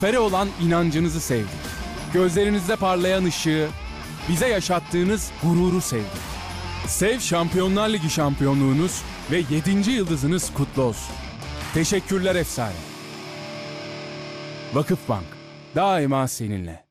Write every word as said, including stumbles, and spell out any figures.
Fere olan inancınızı sevdik. Gözlerinizde parlayan ışığı, bize yaşattığınız gururu sevdik. Sev Şampiyonlar Ligi şampiyonluğunuz ve yedinci yıldızınız kutlu olsun. Teşekkürler efsane. Vakıfbank, daima seninle.